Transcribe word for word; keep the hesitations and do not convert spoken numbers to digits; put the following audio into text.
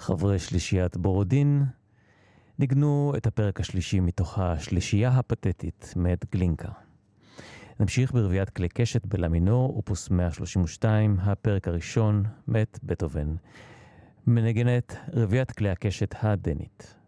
חברי שלישיית בורודין ניגנו את הפרק השלישי מתוך השלישייה הפתטית מאת גלינקה. נמשיך ברביעת כלי קשת בלה מינור, אופוס מאה שלושים ושתיים, הפרק הראשון מאת בטהובן. מנגנת רביעת כלי הקשת הדנית.